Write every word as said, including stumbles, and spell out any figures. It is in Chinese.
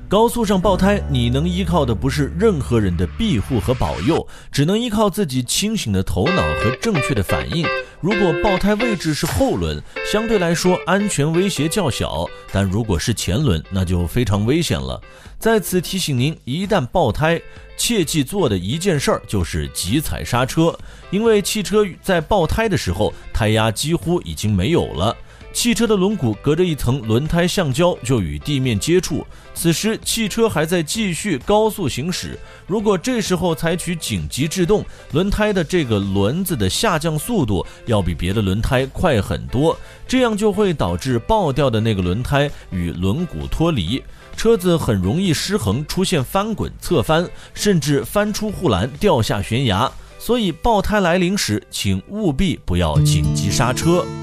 高速上爆胎，你能依靠的不是任何人的庇护和保佑，只能依靠自己清醒的头脑和正确的反应。如果爆胎位置是后轮，相对来说安全威胁较小，但如果是前轮，那就非常危险了。在此提醒您，一旦爆胎，切记做的一件事儿就是急踩刹车，因为汽车在爆胎的时候，胎压几乎已经没有了。汽车的轮毂隔着一层轮胎橡胶就与地面接触，此时汽车还在继续高速行驶。如果这时候采取紧急制动，轮胎的这个轮子的下降速度要比别的轮胎快很多，这样就会导致爆掉的那个轮胎与轮毂脱离，车子很容易失衡，出现翻滚、侧翻，甚至翻出护栏掉下悬崖。所以爆胎来临时，请务必不要紧急刹车。